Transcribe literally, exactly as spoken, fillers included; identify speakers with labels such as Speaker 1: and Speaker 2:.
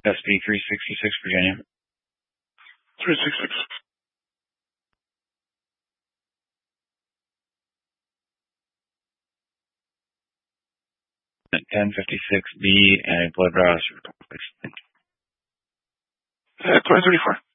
Speaker 1: S B three sixty-six, Virginia.
Speaker 2: three sixty-six.
Speaker 1: ten fifty-six B and a blood browser.
Speaker 2: Uh, twenty thirty-four.